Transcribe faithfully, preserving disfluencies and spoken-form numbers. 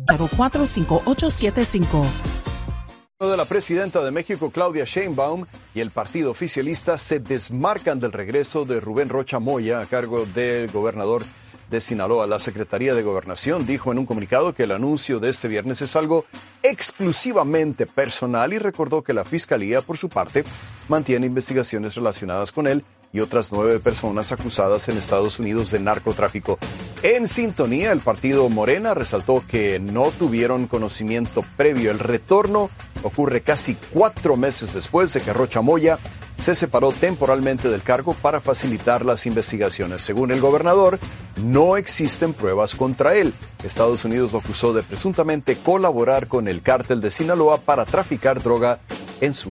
cero cuatro cinco ocho siete cinco. De la presidenta de México, Claudia Sheinbaum, y el partido oficialista se desmarcan del regreso de Rubén Rocha Moya a cargo del gobernador de Sinaloa. La Secretaría de Gobernación dijo en un comunicado que el anuncio de este viernes es algo exclusivamente personal y recordó que la Fiscalía, por su parte, mantiene investigaciones relacionadas con él y otras nueve personas acusadas en Estados Unidos de narcotráfico. En sintonía, el partido Morena resaltó que no tuvieron conocimiento previo. El retorno ocurre casi cuatro meses después de que Rocha Moya se separó temporalmente del cargo para facilitar las investigaciones. Según el gobernador, no existen pruebas contra él. Estados Unidos lo acusó de presuntamente colaborar con el cártel de Sinaloa para traficar droga en su